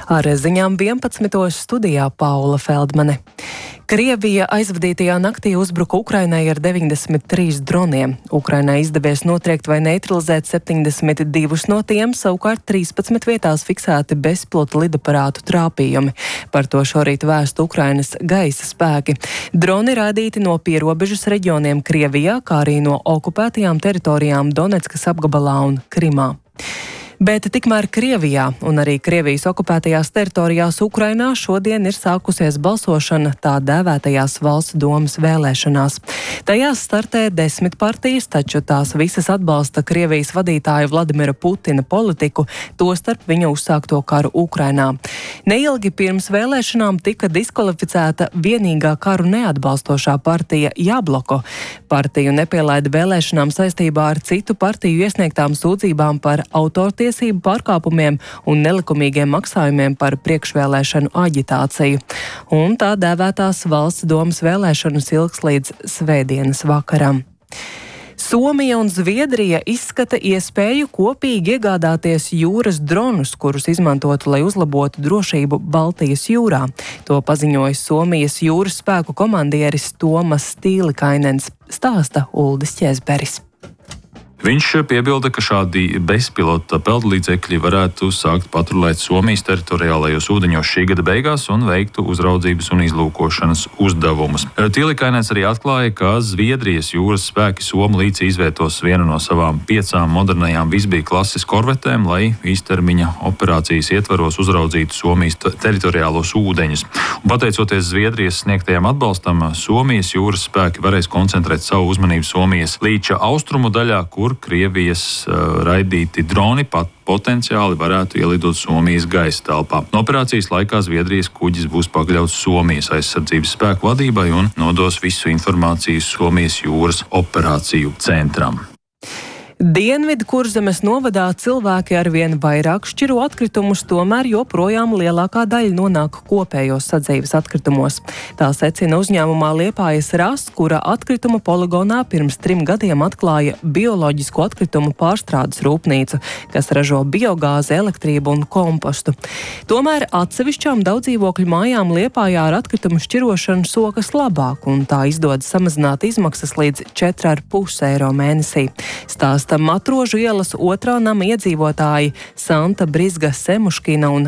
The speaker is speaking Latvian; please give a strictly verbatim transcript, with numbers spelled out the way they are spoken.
Ar ziņām vienpadsmitos studijā Paula Feldmane. Krievija aizvadītajā naktī uzbruka Ukrainai ar deviņdesmit trīs droniem. Ukrainai izdevies notriekt vai neutralizēt septiņdesmit divus no tiem, savukārt trīspadsmit vietās fiksēti bezpilota lidaparātu trāpījumi. Par to šorīt vēst Ukrainas gaisa spēki. Droni rādīti no pierobežas reģioniem Krievijā, kā arī no okupētajām teritorijām Doneckas apgabalā un Krimā. Bet tikmēr Krievijā un arī Krievijas okupētajās teritorijās Ukrainā šodien ir sākusies balsošana tā dēvētajās valsts domas vēlēšanās. Tajās startē desmit partijas, taču tās visas atbalsta Krievijas vadītāja Vladimira Putina politiku, tostarp viņa uzsākto karu Ukrainā. Neilgi pirms vēlēšanām tika diskvalificēta vienīgā karu neatbalstošā partija Jabloko. Partiju nepielaida vēlēšanām saistībā ar citu partiju iesniegtām sūdzībām par autortiesību tiesību pārkāpumiem un nelikumīgiem maksājumiem par priekšvēlēšanu aģitāciju. Un tā dēvētās valsts domas vēlēšanas ilgs līdz svētdienas vakaram. Somija un Zviedrija izskata iespēju kopīgi iegādāties jūras dronus, kurus izmantotu, lai uzlabotu drošību Baltijas jūrā. To paziņoja Somijas jūras spēku komandieris Tomas Stīlikainens, stāsta Uldis Ķēzberis. Viņš piebilda, ka šādi bezpilota peldlīdzekļi varētu sākt patrulēt Somijas teritoriālajos ūdeņos šī gada beigās un veiktu uzraudzības un izlūkošanas uzdevumus. Tīlikainens arī atklāja, ka Zviedrijas jūras spēki Somu līdzi izvietos vienu no savām piecām modernajām Visbī klases korvetēm, lai īstermiņa operācijas ietvaros uzraudzītu Somijas teritoriālos ūdeņus. Un pateicoties Zviedrijas sniegtajam atbalstam, Somijas jūras spēki varēs koncentrēt savu uzmanību Somijas līča austrumu daļā, kur Krievijas uh, raidīti droni pat potenciāli varētu ielidot Somijas gaisa telpā. No operācijas laikā Zviedrijas kuģis būs pakļauts Somijas aizsardzības spēku vadībai un nodos visu informāciju Somijas jūras operāciju centram. Dienvidu Kurzemes novadā cilvēki arvien vairāk šķiro atkritumus, tomēr joprojām lielākā daļa nonāk kopējos sadzīves atkritumos. Tā secina uzņēmumā Liepājas Rast, kura atkrituma poligonā pirms trim gadiem atklāja bioloģisku atkritumu pārstrādes rūpnīcu, kas ražo biogāzi, elektrību un kompostu. Tomēr atsevišķām daudzdzīvokļu mājām Liepājā ar atkritumu šķirošanu sokas labāk, un tā izdodas samazināt izmaksas līdz četri ar pus eiro mēnesī. Stāsta Matrožu ielas otrā nama iedzīvotāji Santa Brizga Semuškina un